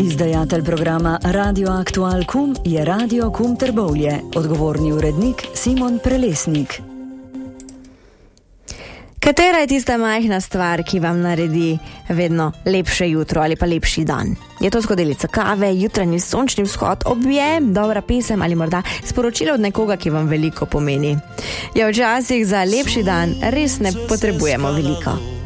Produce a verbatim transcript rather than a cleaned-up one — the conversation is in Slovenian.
Izdajatelj programa Radio Aktual Kum je Radio Kum Trbovlje. Odgovorni urednik Simon Prelesnik. Katera je tista majhna stvar, ki vam naredi vedno lepše jutro ali pa lepši dan? Je to skodelica kave, jutranji sončni vzhod, objem, dobra pesem ali morda sporočilo od nekoga, ki vam veliko pomeni? Ja, včasih za lepši dan res ne potrebujemo veliko.